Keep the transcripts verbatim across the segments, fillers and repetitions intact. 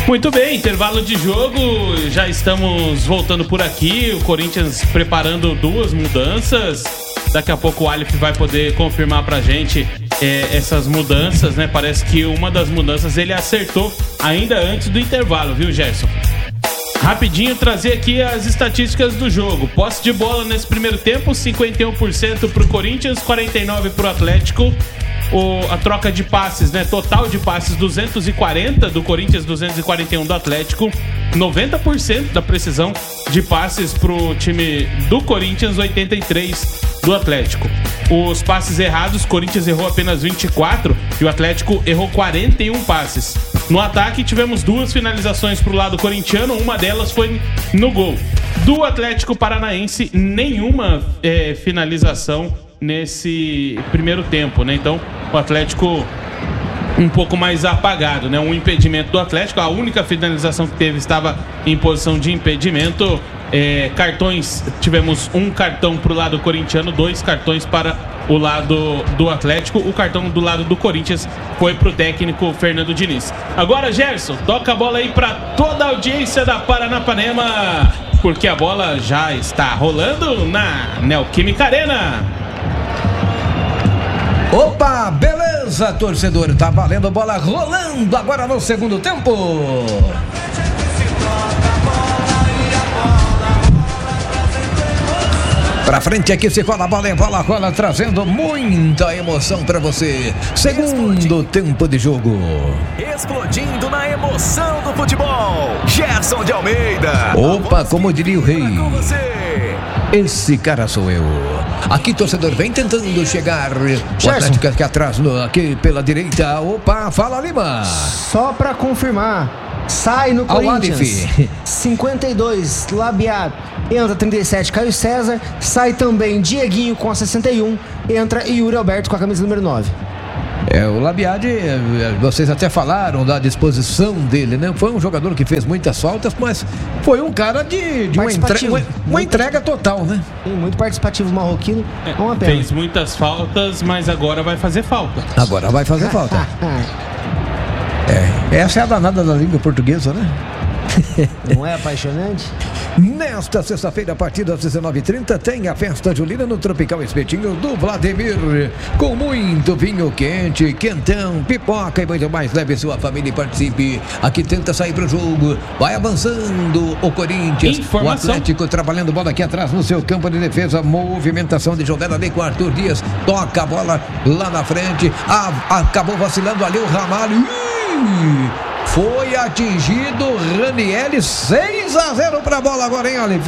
Muito bem, intervalo de jogo, já estamos voltando por aqui, o Corinthians preparando duas mudanças, daqui a pouco o Aleph vai poder confirmar pra gente é, essas mudanças, né? Parece que uma das mudanças ele acertou ainda antes do intervalo, viu, Gerson? Rapidinho trazer aqui as estatísticas do jogo. Posse de bola nesse primeiro tempo, cinquenta e um por cento pro Corinthians, quarenta e nove por cento pro Atlético. O, a troca de passes, né? Total de passes duzentos e quarenta do Corinthians, duzentos e quarenta e um do Atlético. noventa por cento da precisão de passes pro time do Corinthians, oitenta e três do Atlético. Os passes errados, Corinthians errou apenas vinte e quatro e o Atlético errou quarenta e um passes. No ataque tivemos duas finalizações pro lado corintiano, uma delas foi no gol. Do Atlético Paranaense, nenhuma é, finalização nesse primeiro tempo, né? Então, o Atlético um pouco mais apagado, né? Um impedimento do Atlético, a única finalização que teve estava em posição de impedimento. É, cartões, tivemos um cartão pro lado corintiano, dois cartões para o lado do Atlético. O cartão do lado do Corinthians foi pro técnico Fernando Diniz. Agora, Gerson, toca a bola aí para toda a audiência da Paranapanema, porque a bola já está rolando na Neoquímica Arena. Opa, beleza, torcedor, tá valendo, bola rolando agora no segundo tempo. Pra frente aqui se cola a bola, em bola rola, trazendo muita emoção pra você. Segundo tempo de jogo. Explodindo na emoção do futebol, Gerson de Almeida. Opa, como diria o rei, esse cara sou eu. Aqui, torcedor, vem tentando chegar. O Atlético aqui atrás, no, aqui pela direita. Opa, fala, Lima. Só pra confirmar, sai no Corinthians cinquenta e dois, Labiat, entra trinta e sete, Caio César. Sai também Dieguinho com a sessenta e um, entra Yuri Alberto com a camisa número nove. É, o Labiad, vocês até falaram da disposição dele, né? Foi um jogador que fez muitas faltas, mas foi um cara de, de uma, entre... uma, uma entrega total, né? Sim, muito participativo, marroquino. É, uma pena. Fez muitas faltas, mas agora vai fazer falta. Agora vai fazer falta. É, essa é a danada da língua portuguesa, né? Não é apaixonante? Nesta sexta-feira, a partir das dezenove e trinta, tem a festa julina no Tropical Espetinho do Vladimir, com muito vinho quente, quentão, pipoca e muito mais. Leve sua família e participe. Aqui tenta sair pro jogo, vai avançando o Corinthians. Informação. O Atlético trabalhando bola aqui atrás no seu campo de defesa. Movimentação de jogada ali com Arthur Dias, toca a bola lá na frente. Ah, acabou vacilando ali o Ramalho. Ih! Foi atingido Ranieri, seis a zero pra bola agora, hein, Aleph?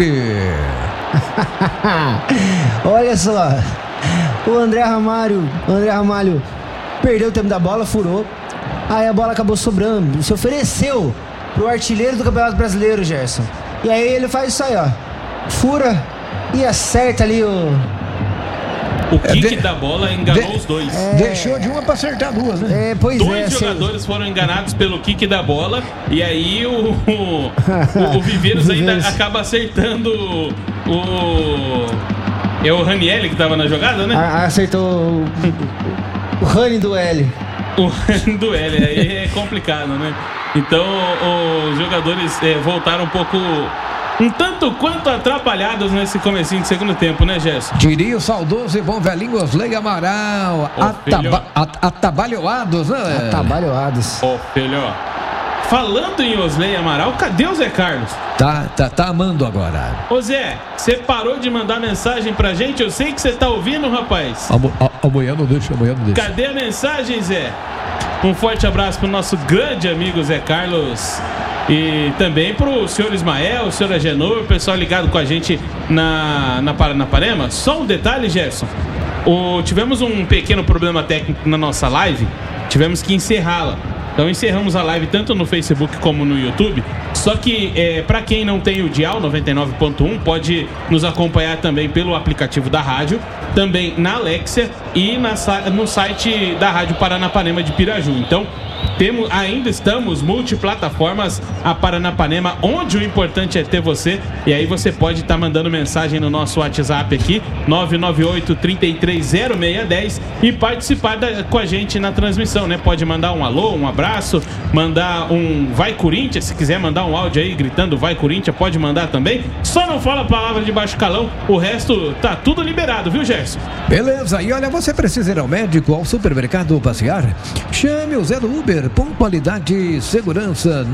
Olha só, o André Ramalho, o André Ramalho perdeu o tempo da bola, furou. Aí a bola acabou sobrando, se ofereceu pro artilheiro do Campeonato Brasileiro, Gerson. E aí ele faz isso aí, ó, fura e acerta ali o... O kick é, de, da bola enganou de, os dois. É, Deixou de uma pra acertar duas, né? É, pois dois é, jogadores assim... foram enganados pelo kick da bola. E aí o, o, o, o Viveiros ainda acaba acertando o... É o Ranieri que tava na jogada, né? A, acertou o, o Rani do L. O Rani do L, aí é complicado, né? Então os jogadores é, voltaram um pouco... Um tanto quanto atrapalhados nesse comecinho de segundo tempo, né, Gerson? Diria o saudoso e bom velhinho Osley Amaral. Ataba- at- atabalhoados, né? Atabalhoados. Ô, filho, falando em Osley Amaral, cadê o Zé Carlos? Tá, tá, tá amando agora. Ô Zé, você parou de mandar mensagem pra gente? Eu sei que você tá ouvindo, rapaz. Amanhã não deixa, amanhã não deixa. Cadê a mensagem, Zé? Um forte abraço pro nosso grande amigo Zé Carlos. E também pro senhor Ismael, o senhor Agenor, o pessoal ligado com a gente na, na Paranapanema. Só um detalhe, Gerson. O, tivemos um pequeno problema técnico na nossa live. Tivemos que encerrá-la. Então encerramos a live tanto no Facebook como no YouTube. Só que é, para quem não tem o dial noventa e nove ponto um, pode nos acompanhar também pelo aplicativo da rádio, também na Alexia e na, no site da Rádio Paranapanema de Piraju. Então temos, ainda estamos multiplataformas, a Paranapanema, onde o importante é ter você. E aí você pode estar tá mandando mensagem no nosso WhatsApp aqui, nove nove oito, três três zero, seis um zero, e participar da, com a gente na transmissão, né? Pode mandar um alô, um abraço, mandar um Vai Corinthians, se quiser mandar um áudio aí gritando Vai Corinthians, pode mandar também. Só não fala a palavra de baixo calão, o resto tá tudo liberado, viu, Gerson? Beleza, e olha, você precisa ir ao médico, ao supermercado ou passear? Chame o Zé do Uber, pontualidade e segurança.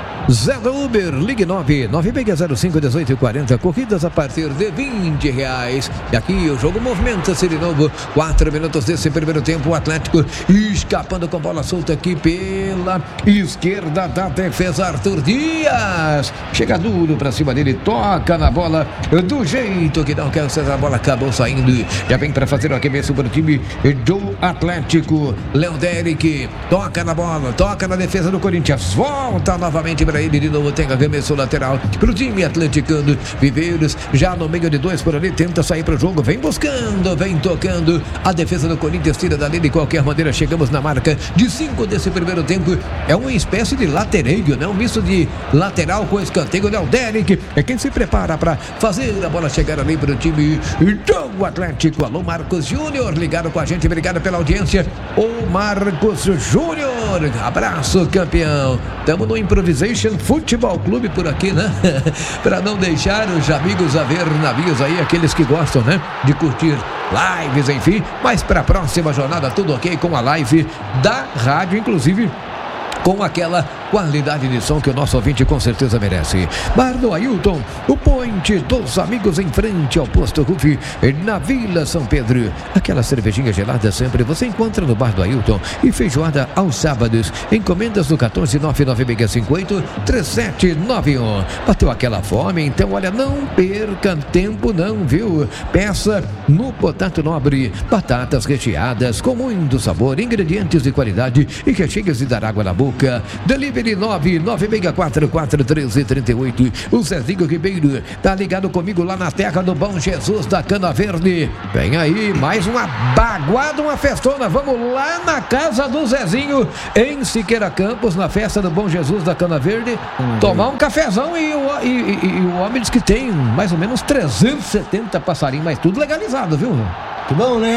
Zé do Uber, ligue nove nove seis zero cinco, um oito quatro zero, corridas a partir de vinte reais. E aqui o jogo movimenta-se de novo. Quatro minutos desse primeiro tempo, o Atlético escapando com bola solta aqui pela esquerda da defesa. Arthur Dias chega duro pra cima dele, toca na bola do jeito que não quer. A bola acabou saindo, já vem pra fazer o arremesso para o time do Atlético. Léo Derek toca na bola, toca na defesa do Corinthians, volta novamente pra ele, de novo tem arremesso lateral pro time atleticano. Viveiros já no meio de dois por ali, tenta sair pro jogo, vem buscando, vem tocando. A defesa do Corinthians tira dali de qualquer maneira. Chegamos na marca de cinco desse primeiro tempo. É uma espécie de latereio, né? Um misto de lateral com escanteio. Léo Derek é quem se prepara pra fazer a bola chegar ali pro time do Atlético. Alô, Marcos Júnior, ligado com a gente, obrigado pela audiência. Ô Marcos Júnior, abraço, campeão. Tamo no Improvisation Futebol Clube por aqui, né? Para não deixar os amigos a ver navios aí, aqueles que gostam, né? De curtir lives, enfim. Mas para a próxima jornada, tudo ok com a live da rádio, inclusive com aquela qualidade de som que o nosso ouvinte com certeza merece. Bar do Ailton, o point dos amigos em frente ao posto Rufi, na Vila São Pedro. Aquela cervejinha gelada sempre você encontra no Bar do Ailton. E feijoada aos sábados. Encomendas no quatorze nove nove seis cinco oito, três sete nove um. Bateu aquela fome? Então olha, não perca tempo não, viu? Peça no Potato Nobre. Batatas recheadas com muito sabor, ingredientes de qualidade e recheios de dar água na boca. Delivery nove nove seis quatro quatro três três oito. O Zezinho Ribeiro tá ligado comigo lá na terra do Bom Jesus da Cana Verde. Vem aí mais uma baguada, uma festona. Vamos lá na casa do Zezinho em Siqueira Campos, na festa do Bom Jesus da Cana Verde, uhum. Tomar um cafezão e o, e, e, e o homem diz que tem mais ou menos trezentos e setenta passarinhos, mas tudo legalizado, viu? Que bom, né?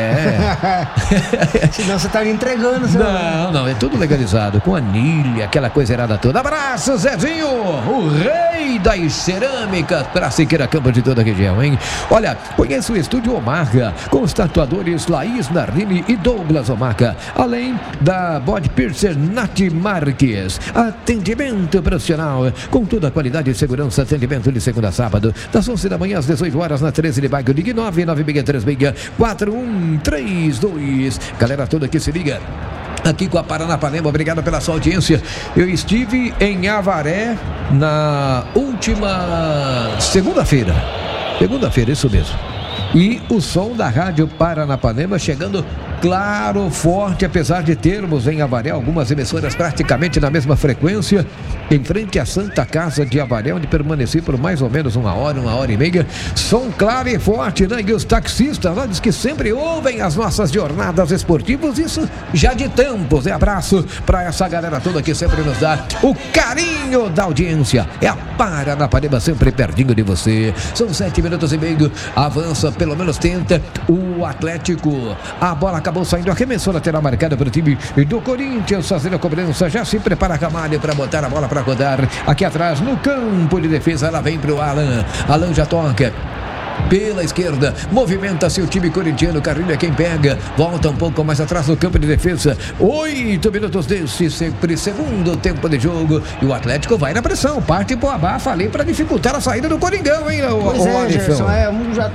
É. Senão você tá me entregando, seu... Não, não, é tudo legalizado, com anilha, aquela coisa errada toda. Abraço, Zezinho, o rei das cerâmicas para Siqueira Campos de toda a região, hein? Olha, conheça o Estúdio Omarca, com os tatuadores Laís Nardini e Douglas Omarca, além da Body Piercer Nath Marques. Atendimento profissional, com toda a qualidade e segurança, atendimento de segunda a sábado, das onze da manhã às dezoito horas, na treze de bairro, ligue nove nove seis três seis quatro um três dois. Galera toda que se liga aqui com a Paranapanema, obrigado pela sua audiência. Eu estive em Avaré na última segunda-feira. Segunda-feira, isso mesmo. E o som da rádio Paranapanema chegando claro, forte, apesar de termos em Avaré algumas emissoras praticamente na mesma frequência, em frente à Santa Casa de Avaré, onde permaneci por mais ou menos uma hora, uma hora e meia. Som claro e forte, né? E os taxistas lá diz que sempre ouvem as nossas jornadas esportivas, isso já de tempos. É abraço para essa galera toda que sempre nos dá o carinho da audiência. É a Paranapanema sempre pertinho de você. São sete minutos e meio, avança, pelo menos tenta o Atlético. A bola acabou saindo, arremessou lateral marcada para o time do Corinthians, fazendo a cobrança, já se prepara a Camalho para botar a bola para rodar aqui atrás no campo de defesa. Ela vem para o Alan, Alan já toca pela esquerda, movimenta-se o time corintiano. Carrilho é quem pega, volta um pouco mais atrás no campo de defesa. Oito minutos desse sempre segundo tempo de jogo e o Atlético vai na pressão, parte pro abafa ali para dificultar a saída do Coringão, hein? O, pois o é, Gerson, é um, já,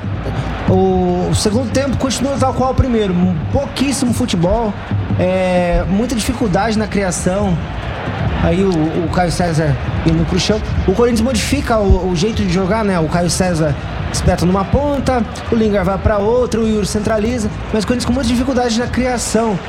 o segundo tempo continua tal qual o primeiro, pouquíssimo futebol, é, muita dificuldade na criação. Aí o, o Caio César indo pro chão. O Corinthians modifica o, o jeito de jogar, né? O Caio César espeta numa ponta, o Lingard vai para outra, o Yuri centraliza, mas o Corinthians com muita dificuldade na criação.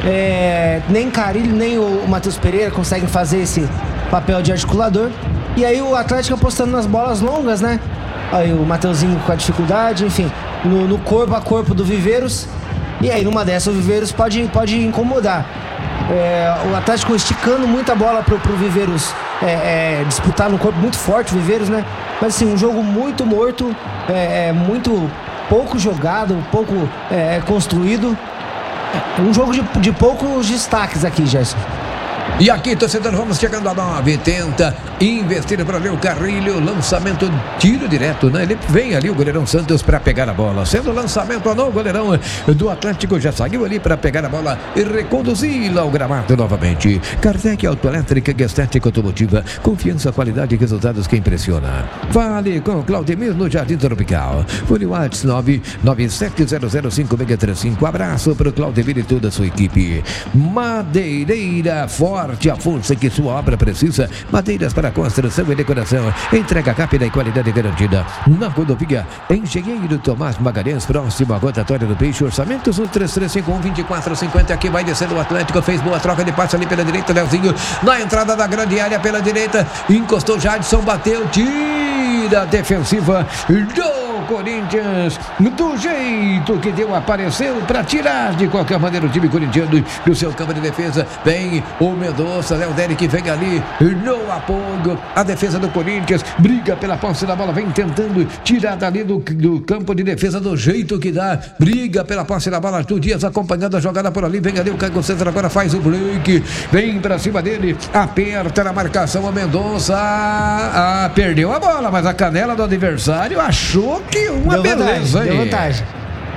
É, nem Carille, nem o, o Matheus Pereira conseguem fazer esse papel de articulador. E aí o Atlético apostando nas bolas longas, né? Aí o Mateuzinho com a dificuldade, enfim, no, no corpo a corpo do Viveiros. E aí numa dessas o Viveiros pode, pode incomodar. É, o Atlético esticando muita bola pro, pro Viveiros é, é, disputar no corpo, muito forte o Viveiros, né? Mas assim, um jogo muito morto, é, muito pouco jogado, pouco é, construído. Um jogo de, de poucos destaques aqui, Gerson. E aqui, torcedor, vamos chegando a nove. Tenta investir para ver o Carrilho. Lançamento, tiro direto, né? Ele vem ali, o goleirão Santos, para pegar a bola. Sendo o lançamento, não, o goleirão do Atlético já saiu ali para pegar a bola e reconduzi-la ao gramado novamente. Kardec Autoelétrica, estética automotiva. Confiança, qualidade e resultados que impressiona. Fale com Claudemir no Jardim Tropical. Fone WhatsApp nove nove sete zero zero cinco seis três cinco. Abraço para o Claudemir e toda a sua equipe. Madeireira Forte. A força que sua obra precisa. Madeiras para construção e decoração. Entrega rápida e qualidade garantida. Na rodovia Engenheiro Tomás Magalhães, próximo à rotatória do Peixe. Orçamentos no três três cinco um, dois quatro cinco zero. Aqui vai descendo o Atlético. Fez boa troca de passe ali pela direita. Leozinho na entrada da grande área pela direita. Encostou Jadson, bateu. Tira a defensiva do Corinthians, do jeito que deu, apareceu para tirar de qualquer maneira o time corintiano do seu campo de defesa. Vem o Mendonça, Léo Derek vem ali no apoio. A defesa do Corinthians briga pela posse da bola, vem tentando tirar dali do, do campo de defesa do jeito que dá. Briga pela posse da bola. Arthur Dias acompanhando a jogada por ali. Vem ali o Caio César, agora faz o break. Vem para cima dele, aperta na marcação o Mendonça. Ah, perdeu a bola, mas a canela do adversário achou que uma deu beleza vantagem, aí. deu vantagem.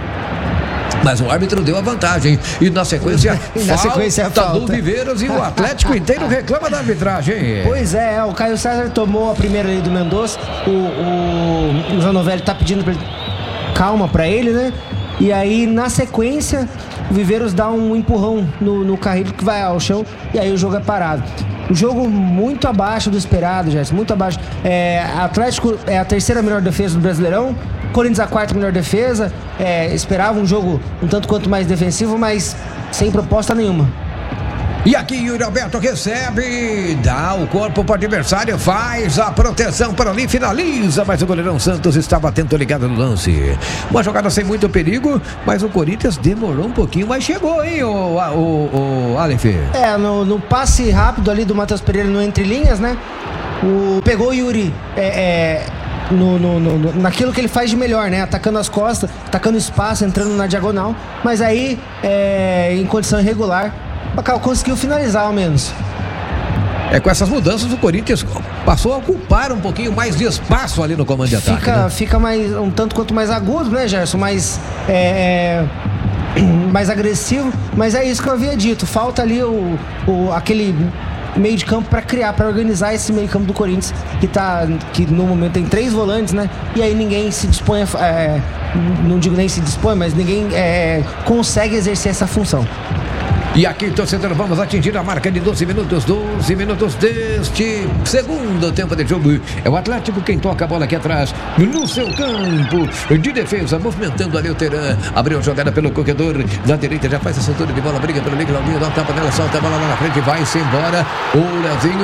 Mas o árbitro deu a vantagem. E na sequência, e na falta, sequência falta do Viveiros. E o Atlético inteiro reclama da arbitragem. Pois é, o Caio César tomou a primeira ali do Mendonça. O, o, o Zanovelli tá pedindo pra ele, calma pra ele, né? E aí, na sequência, o Viveiros dá um empurrão no, no Carrilho que vai ao chão. E aí o jogo é parado. Um jogo muito abaixo do esperado, Jéssica, muito abaixo. É, Atlético é a terceira melhor defesa do Brasileirão. Corinthians a quarta melhor defesa. É, esperava um jogo um tanto quanto mais defensivo, mas sem proposta nenhuma. E aqui Yuri Alberto recebe, dá o corpo para o adversário, faz a proteção para ali, finaliza, mas o goleirão Santos estava atento, ligado no lance. Uma jogada sem muito perigo, mas o Corinthians demorou um pouquinho, mas chegou, hein, o, o, o Aleph? É, no, no passe rápido ali do Matheus Pereira no entre linhas, né? O, pegou o Yuri é, é, no, no, no, naquilo que ele faz de melhor, né? Atacando as costas, atacando espaço, entrando na diagonal, mas aí é, em condição irregular, conseguiu finalizar ao menos. É, com essas mudanças o Corinthians passou a ocupar um pouquinho mais de espaço ali no comando de ataque. Fica, né? fica mais, um tanto quanto mais agudo, né, Gerson? Mais, é, mais agressivo. Mas é isso que eu havia dito. Falta ali o, o, aquele meio de campo para criar, para organizar esse meio de campo do Corinthians, que, tá, que no momento tem três volantes, né? E aí ninguém se dispõe, é, não digo nem se dispõe, mas ninguém é, consegue exercer essa função. E aqui, torcedor, vamos atingir a marca de doze minutos, doze minutos deste segundo tempo de jogo. É o Atlético quem toca a bola aqui atrás, no seu campo de defesa, movimentando ali o Teran. Abriu a jogada pelo corredor, na direita já faz a cintura de bola, briga pelo meio, Claudinho, dá um tapa nela, solta a bola lá na frente, vai-se embora. O Leozinho...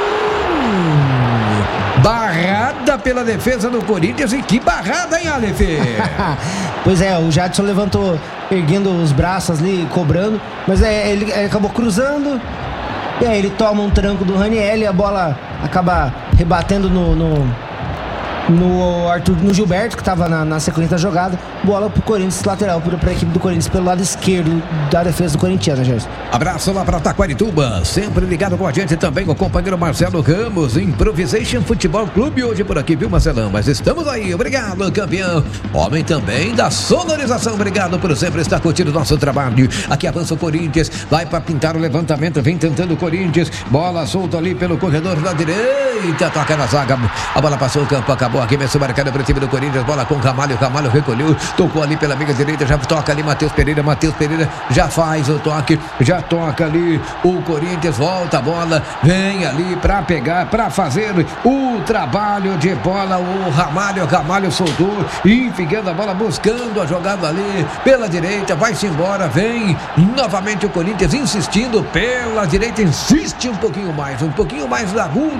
Hum, barrada pela defesa do Corinthians. E que barrada, hein, Aleph? Pois é, o Jadson levantou, erguendo os braços ali, cobrando, mas é, ele, ele acabou cruzando. E aí ele toma um tranco do Raniel e a bola acaba rebatendo no, no, no, Arthur, no Gilberto, que estava na, na sequência da jogada. Bola pro Corinthians, lateral para a equipe do Corinthians, pelo lado esquerdo da defesa do Corinthians, Gerson. Abraço lá para Taquarituba, sempre ligado com a gente também, o companheiro Marcelo Ramos, Improvisation Futebol Clube, hoje por aqui, viu, Marcelão? Mas estamos aí, obrigado, campeão. Homem também da sonorização, obrigado por sempre estar curtindo o nosso trabalho. Aqui avança o Corinthians, vai para pintar o levantamento, vem tentando o Corinthians, bola solta ali pelo corredor da direita, toca na zaga, a bola passou o campo, acabou aqui, mesmo marcado para o time do Corinthians, bola com o Camalho, o Camalho recolheu, tocou ali pela meia direita, já toca ali Matheus Pereira, Matheus Pereira já faz o toque, já toca ali o Corinthians, volta a bola, vem ali para pegar, para fazer o trabalho de bola, o Ramalho, o Ramalho soltou, enfiando a bola, buscando a jogada ali pela direita, vai-se embora, vem novamente o Corinthians insistindo pela direita, insiste um pouquinho mais, um pouquinho mais agudo agora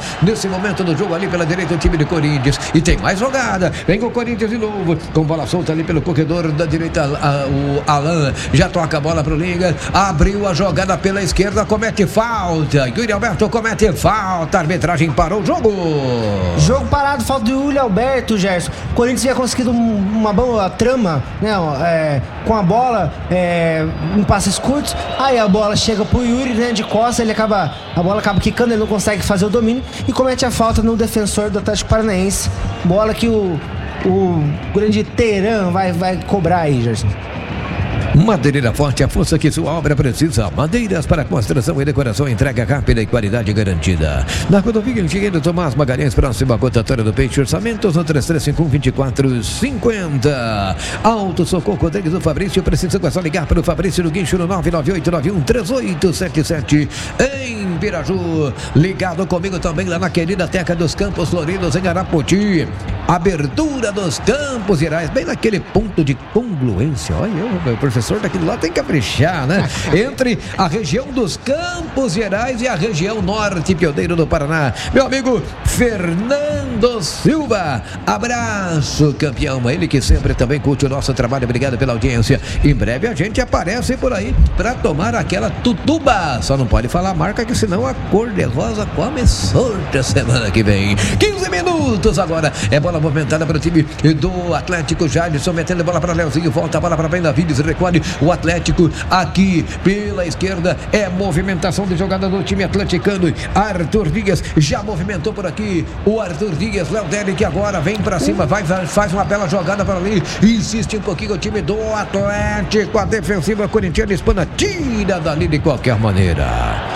nesse momento do jogo ali pela direita o time de Corinthians. E tem mais jogada. Vem com o Corinthians de novo. Com bola solta ali pelo corredor da direita. A, o Alan já toca a bola pro Liga. Abriu a jogada pela esquerda. Comete falta. Yuri Alberto comete falta. A arbitragem parou o jogo. Jogo parado. Falta do Yuri Alberto, Gerson. O Corinthians tinha conseguido uma boa trama, né? É, com a bola é, em passes curtos. Aí a bola chega pro Yuri, né? De costas. Ele acaba. A bola acaba quicando. Ele não consegue fazer o domínio. E comete a falta no defensor do Atlético Paranaense. Bola que o, o grande Teran vai, vai cobrar aí, Gerson. Madeireira Forte, a força que sua obra precisa. Madeiras para construção e decoração, entrega rápida e qualidade garantida. Na rodovia Engenheiro Tomás Magalhães, próximo à cotatória do Peixe, orçamentos no três três cinco um, dois quatro cinco zero. Auto Socorro Rodrigues do Fabrício, precisa só ligar para o Fabrício no guincho no nove nove oito nove um três oito sete sete em Piraju. Ligado comigo também lá na querida Teca dos Campos Floridos, em Arapoti. Abertura dos Campos Gerais, bem naquele ponto de congruência. Olha, eu, meu professor daquele lá tem que caprichar, né? Entre a região dos Campos Gerais e a região norte pioneiro do Paraná. Meu amigo Fernando Silva, abraço, campeão. Ele que sempre também curte o nosso trabalho. Obrigado pela audiência. Em breve a gente aparece por aí para tomar aquela tutuba. Só não pode falar a marca, que senão a cor de rosa come sorte semana que vem. quinze minutos agora. É bola movimentada para o time do Atlético. Jadson metendo a bola para Leozinho. Volta a bola para Benavides. Recolhe o Atlético aqui pela esquerda. É movimentação de jogada do time atleticano. Arthur Dias já movimentou por aqui. O Arthur Dias, Léo Derek agora vem para cima. Vai, faz uma bela jogada para ali. Insiste um pouquinho o time do Atlético. A defensiva corintiana espana. Tira dali de qualquer maneira.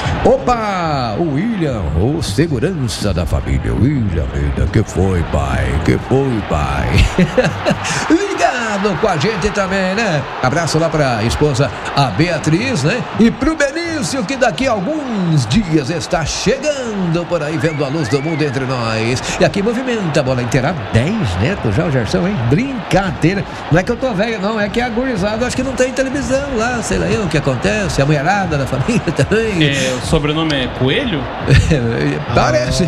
Opa! O William, o segurança da família. William, que foi, pai? Que foi, pai? Ligado com a gente também, né? Abraço lá pra esposa, a Beatriz, né? E pro Benício, que daqui a alguns dias está chegando por aí, vendo a luz do mundo entre nós. E aqui movimenta a bola inteira. dez netos já, o Gerson, hein? Brincadeira. Não é que eu tô velho, não. É que a gurizada, acho que não tem televisão lá. Sei lá eu o que acontece. A mulherada da família também. É, o sobrenome é Coelho? Parece.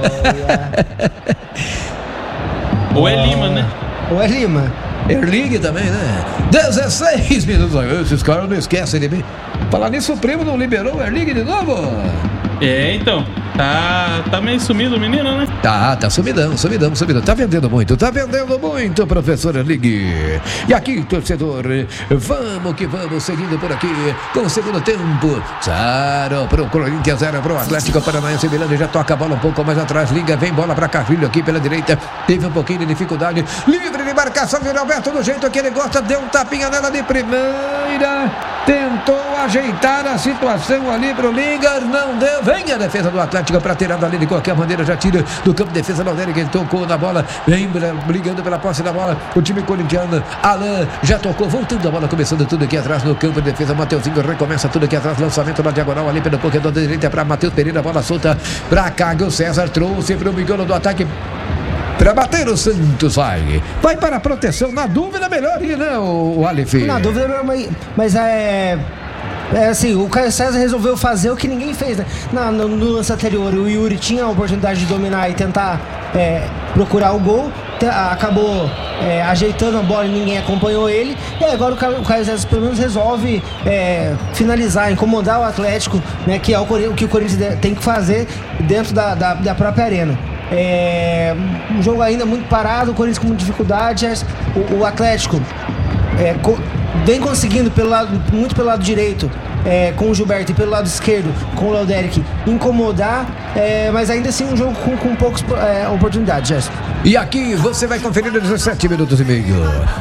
Oh, Ou é Lima, né? Ou é Lima. Erling também, né? dezesseis minutos. Esses caras não esquecem de mim. Falar nisso, o primo não liberou o Erling de novo? É, então. Tá, tá meio sumido o menino, né? Tá, tá sumidão, sumidão, sumidão. Tá vendendo muito, tá vendendo muito, professor Erling. E aqui, torcedor, vamos que vamos, seguindo por aqui, com o segundo tempo. Zero pro Corinthians, zero pro Atlético Paranaense. Miranda já toca a bola um pouco mais atrás. Liga, vem bola pra Carrilho aqui pela direita. Teve um pouquinho de dificuldade. Livre de marcação de Roberto, do jeito que ele gosta. Deu um tapinha nela de primeira. Tentou ajeitar a situação ali pro Liga. Não deu. Vem a defesa do Atlético para tirar dali de qualquer maneira. Já tira do campo de defesa. Laudério, que tocou na bola. Vem brigando pela posse da bola. O time corintiano. Alan já tocou. Voltando a bola. Começando tudo aqui atrás no campo de defesa. Mateuzinho recomeça tudo aqui atrás. Lançamento na diagonal ali pelo corredor da direita para Matheus Pereira. Bola solta para Cáguio César. Trouxe para o miolo do ataque. Para bater o Santos, vai. Vai para a proteção. Na dúvida, melhor ir, né, o, o Aleph? Na dúvida, mas, mas é... É assim, o Caio César resolveu fazer o que ninguém fez, né? Na, no, no lance anterior, o Yuri tinha a oportunidade de dominar e tentar é, procurar o gol. Te, acabou é, ajeitando a bola e ninguém acompanhou ele. E agora o Caio, o Caio César pelo menos resolve é, finalizar, incomodar o Atlético, né? Que é o, o que o Corinthians tem que fazer dentro da, da, da própria arena. É, um jogo ainda muito parado, o Corinthians com muita dificuldade. O, o Atlético é, co, vem conseguindo pelo lado, muito pelo lado direito, é, com o Gilberto, e pelo lado esquerdo com o Léo Derek incomodar, é, mas ainda assim um jogo com, com poucas é, oportunidades, Gerson. E aqui você vai conferir dezessete minutos e meio.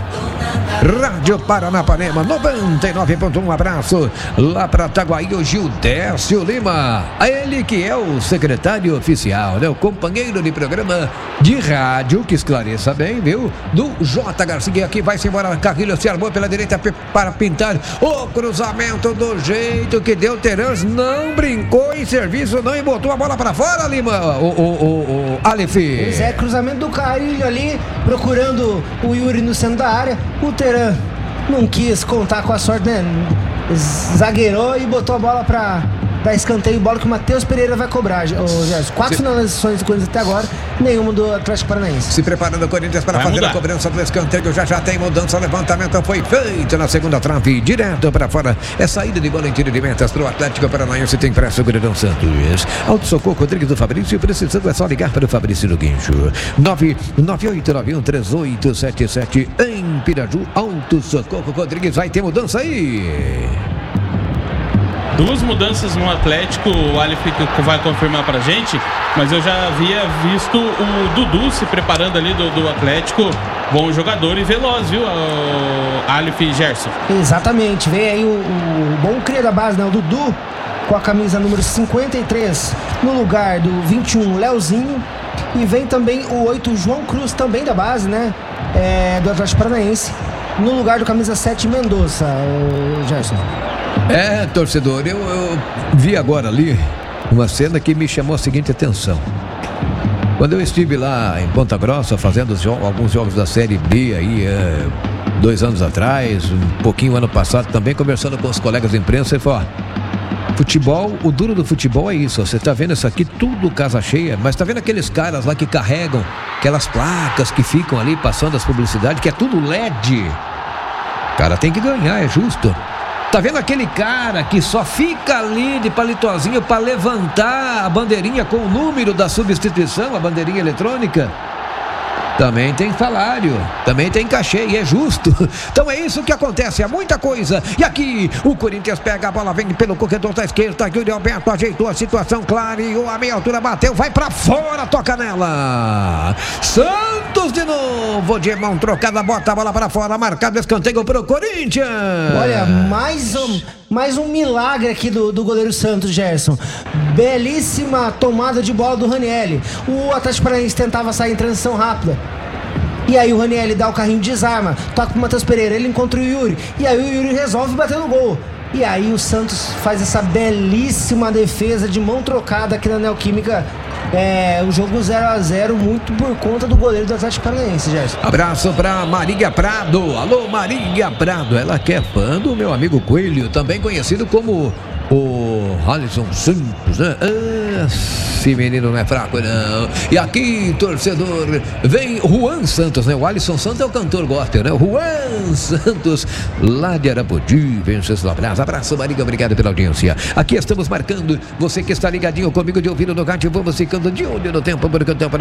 Rádio Paranapanema noventa e nove ponto um. Um abraço lá para Taguaí, o Gildécio Lima. Ele que é o secretário oficial, né? O companheiro de programa de rádio, que esclareça bem, viu? Do J. Garcia. Aqui vai-se embora. Carrilho se armou pela direita para pintar o cruzamento do jeito que deu. Terãs não brincou em serviço, não, e botou a bola para fora, Lima. O, o, o, o Aleph. Pois é, cruzamento do Carrilho ali, procurando o Yuri no centro da área. O Teran não quis contar com a sorte, né? Zagueirou e botou a bola pra, dar escanteio, bola que o Matheus Pereira vai cobrar. Ô, Gerson, quatro Se... finalizações do Corinthians até agora, nenhuma do Atlético Paranaense. Se preparando o Corinthians para vai fazer mudar. a cobrança do escanteio. Já já tem mudança. O levantamento foi feito na segunda trave, direto para fora. É saída de bola em tiro de metas para o Atlético Paranaense. Tem pressa o Gredão Santos. Auto Socorro Rodrigues do Fabrício. Precisando é só ligar para o Fabrício do Guincho. nove nove oito nove um três oito sete sete em Piraju. Auto Socorro Rodrigues. Vai ter mudança aí. Duas mudanças no Atlético, o Aleph vai confirmar pra gente, mas eu já havia visto o Dudu se preparando ali do, do Atlético. Bom jogador e veloz, viu, o Aleph e Gerson? Exatamente, vem aí o, o bom cria da base, né? O Dudu com a camisa número cinquenta e três no lugar do vinte e um, Leozinho. E vem também o oito, João Cruz, também da base, né? É, do Atlético Paranaense, no lugar do camisa sete, Mendonça, o Gerson. É, torcedor, eu, eu vi agora ali uma cena que me chamou a seguinte atenção. Quando eu estive lá em Ponta Grossa fazendo jo- alguns jogos da Série B aí, é, dois anos atrás, um pouquinho ano passado também, conversando com os colegas de imprensa, ele falou, ó, futebol, o duro do futebol é isso, ó, você tá vendo isso aqui tudo casa cheia, mas tá vendo aqueles caras lá que carregam aquelas placas que ficam ali passando as publicidades, que é tudo L E D. O cara tem que ganhar, é justo. Tá vendo aquele cara que só fica ali de palitozinho para levantar a bandeirinha com o número da substituição, a bandeirinha eletrônica? Também tem salário, também tem cachê e é justo. Então é isso que acontece, é muita coisa. E aqui o Corinthians pega a bola, vem pelo corredor da esquerda. Aqui o Alberto ajeitou a situação, clareou a meia altura, bateu, vai pra fora, toca nela. Santos de novo, de mão trocada, bota a bola pra fora, marcado escanteio pro Corinthians. Olha, mais um, mais um milagre aqui do, do goleiro Santos, Gerson. Belíssima tomada de bola do Ranieri. O Atlético Paranaense tentava sair em transição rápida. E aí o Ranieri dá o carrinho, desarma, toca pro Matheus Pereira, ele encontra o Yuri. E aí o Yuri resolve bater no gol. E aí o Santos faz essa belíssima defesa de mão trocada aqui na Neoquímica. É, o jogo zero a zero muito por conta do goleiro do Atlético Paranaense, Gerson. Abraço pra Marília Prado. Alô, Marília Prado. Ela que é fã do meu amigo Coelho, também conhecido como o Alisson Santos, né? Ah, esse menino não é fraco, não. E aqui, torcedor, vem Juan Santos, né? O Alisson Santos é o cantor gospel, né? O Juan Santos, lá de Arapoti, Venceslau Abraço. Abraço, Marília, obrigado pela audiência. Aqui estamos marcando, você que está ligadinho comigo de ouvido no rádio, vamos ficando de olho no tempo, porque o tempo